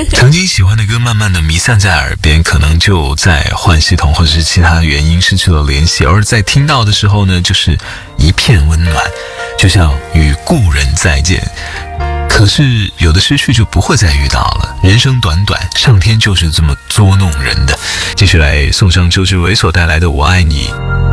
曾经喜欢的歌慢慢的弥散在耳边，可能就在换系统或者是其他原因失去了联系，而在听到的时候呢，就是一片温暖，就像与故人再见。可是有的失去就不会再遇到了，人生短短，上天就是这么捉弄人的。继续来送上周志伟所带来的我爱你。